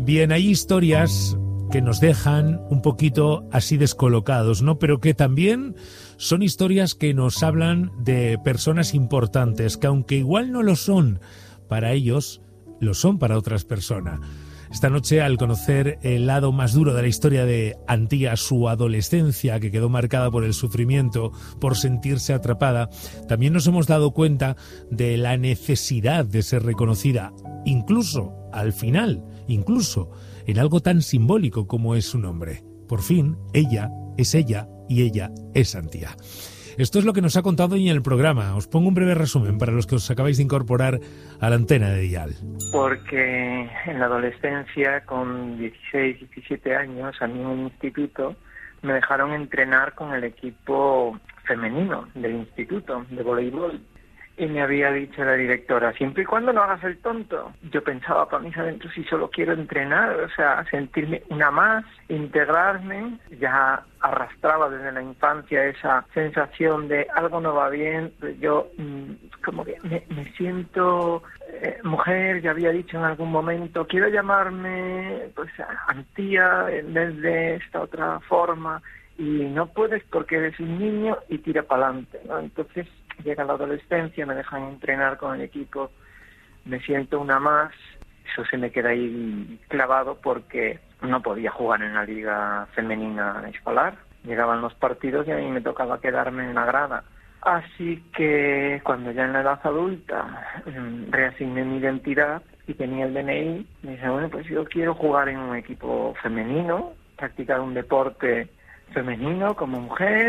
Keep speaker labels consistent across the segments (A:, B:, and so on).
A: Bien, hay historias que nos dejan un poquito así descolocados, ¿no? Pero que también son historias que nos hablan de personas importantes, que aunque igual no lo son para ellos, lo son para otras personas. Esta noche, al conocer el lado más duro de la historia de Antía, su adolescencia, que quedó marcada por el sufrimiento, por sentirse atrapada, también nos hemos dado cuenta de la necesidad de ser reconocida, incluso al final, incluso en algo tan simbólico como es su nombre. Por fin, ella es ella y ella es Antía. Esto es lo que nos ha contado hoy en el programa. Os pongo un breve resumen para los que os acabáis de incorporar a la antena de Dial.
B: Porque en la adolescencia, con 16, 17 años, a mí en el instituto, me dejaron entrenar con el equipo femenino del instituto de voleibol. Y me había dicho la directora, siempre y cuando no hagas el tonto. Yo pensaba para mis adentros, si solo quiero entrenar, o sea, sentirme una más, integrarme. Ya arrastraba desde la infancia esa sensación de algo no va bien. Yo como que me siento mujer, ya había dicho en algún momento, quiero llamarme pues Antía en vez de esta otra forma. Y no puedes porque eres un niño y tira para adelante, ¿no? Entonces llega la adolescencia, me dejan entrenar con el equipo, me siento una más, eso se me queda ahí clavado porque no podía jugar en la liga femenina escolar, llegaban los partidos y a mí me tocaba quedarme en la grada. Así que cuando ya en la edad adulta reasigné mi identidad y tenía el DNI, me dije, bueno, pues yo quiero jugar en un equipo femenino, practicar un deporte femenino como mujer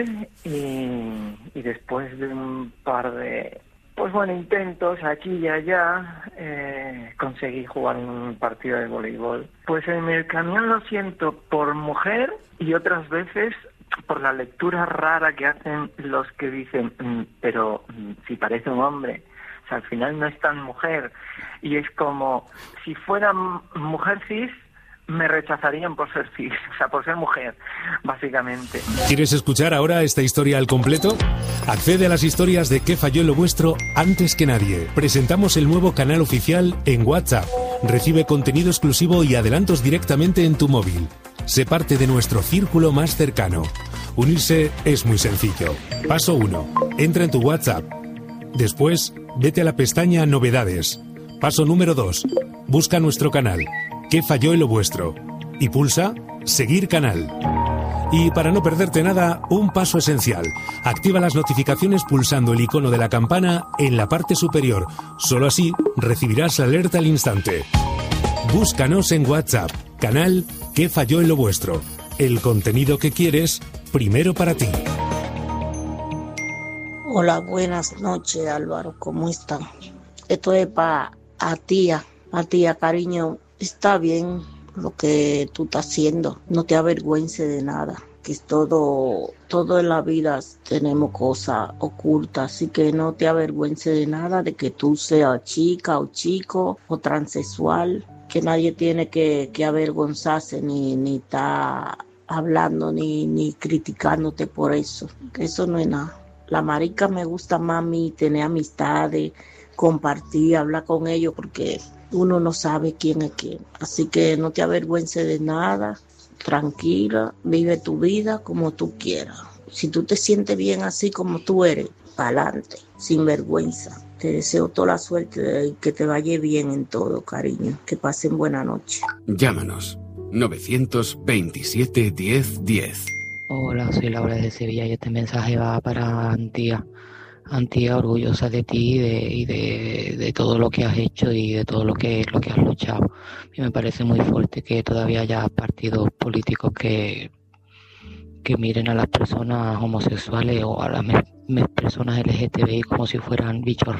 B: y después de un par de intentos aquí y allá conseguí jugar en un partido de voleibol. Pues en el camión lo siento por mujer y otras veces por la lectura rara que hacen los que dicen pero si parece un hombre, o sea, al final no es tan mujer, y es como si fuera mujer cis me rechazarían por ser cis, o sea, por ser mujer, básicamente.
A: ¿Quieres escuchar ahora esta historia al completo? Accede a las historias de ¿Qué falló en lo vuestro? Antes que nadie. Presentamos el nuevo canal oficial en WhatsApp. Recibe contenido exclusivo y adelantos directamente en tu móvil. Sé parte de nuestro círculo más cercano. Unirse es muy sencillo. Paso 1. Entra en tu WhatsApp. Después, vete a la pestaña Novedades. Paso número 2. Busca nuestro canal. ¿Qué falló en lo vuestro? Y pulsa Seguir canal. Y para no perderte nada, un paso esencial. Activa las notificaciones pulsando el icono de la campana en la parte superior. Solo así recibirás la alerta al instante. Búscanos en WhatsApp. Canal ¿Qué falló en lo vuestro? El contenido que quieres, primero para ti.
C: Hola, buenas noches, Álvaro. ¿Cómo están? Esto es para Tía. A Tía, cariño. Está bien lo que tú estás haciendo, no te avergüences de nada, que es todo en la vida tenemos cosas ocultas, así que no te avergüences de nada, de que tú seas chica o chico o transexual, que nadie tiene que avergonzarse ni estar hablando ni criticándote por eso, que eso no es nada. La marica me gusta más a mí, tener amistades, compartir, hablar con ellos, porque uno no sabe quién es quién. Así que no te avergüences de nada, tranquila, vive tu vida como tú quieras. Si tú te sientes bien así como tú eres, pa'lante, sin vergüenza. Te deseo toda la suerte y que te vaya bien en todo, cariño. Que pasen buena noche.
D: Llámanos 927 10 10.
E: Hola, soy Laura de Sevilla y este mensaje va para Antía. Antía, orgullosa de ti y de todo lo que has hecho y de todo lo que has luchado. A mí me parece muy fuerte que todavía haya partidos políticos que miren a las personas homosexuales o a las personas LGTBI como si fueran bichos